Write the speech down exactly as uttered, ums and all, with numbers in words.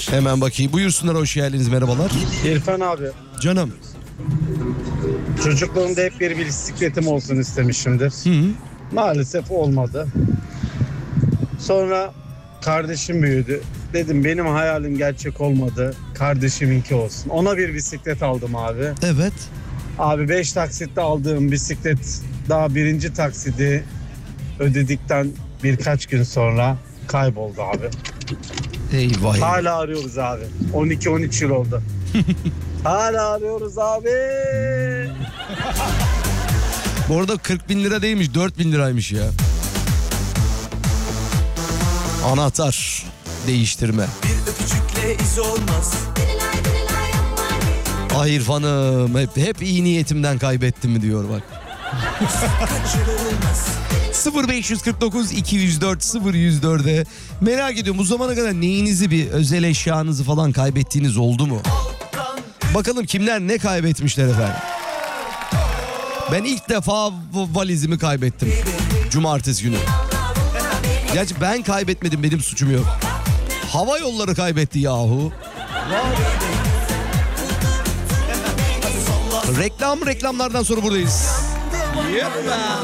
Hemen bakayım. Buyursunlar, hoş geldiniz, merhabalar. İrfan abi, Canım. çocukluğumda hep bir bisikletim olsun istemişimdir. Hı hı. Maalesef olmadı. Sonra kardeşim büyüdü. Dedim benim hayalim gerçek olmadı. Kardeşiminki olsun. Ona bir bisiklet aldım abi. Evet. Abi beş taksitte aldığım bisiklet daha birinci taksidi ödedikten birkaç gün sonra kayboldu abi. Eyvah. eyvah. Hala arıyoruz abi. on iki on üç yıl oldu. Hala arıyoruz abi. Bu arada kırk bin lira değilmiş, dört bin liraymış ya. Anahtar değiştirme. Bir öpücükle iz olmaz. Ah İrfan'ım, hep, hep iyi niyetimden kaybettim mi diyor bak. Kaçırılmaz. sıfır beş kırk dokuz iki yüz dört sıfır yüz dörde merak ediyorum, bu zamana kadar neyinizi, bir özel eşyanızı falan kaybettiğiniz oldu mu? Bakalım kimler ne kaybetmişler efendim. Ben ilk defa valizimi kaybettim. Cumartesi günü. Gerçi ben kaybetmedim, benim suçum yok. Hava yolları kaybetti yahu. Reklam reklamlardan sonra buradayız. Yeppa.